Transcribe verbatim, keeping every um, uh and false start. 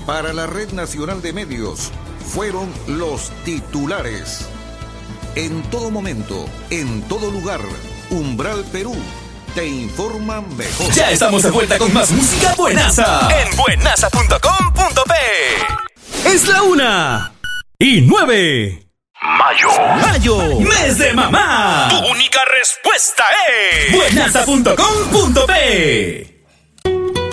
para la Red Nacional de Medios fueron los titulares. En todo momento, en todo lugar, Umbral Perú te informa mejor. Ya estamos de vuelta con más música buenaza en buenaza punto com punto pe. Es la una y nueve. Mayo. Mayo. Mes de mamá. Tu única respuesta es buenaza punto com punto pe.